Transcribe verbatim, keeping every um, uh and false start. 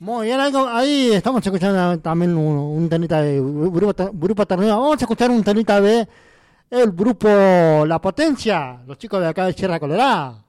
Muy bien, algo, ahí estamos escuchando también un, un temita de grupo, grupo Ternera. Vamos a escuchar un temita de el grupo La Potencia, los chicos de acá de Sierra Colorada.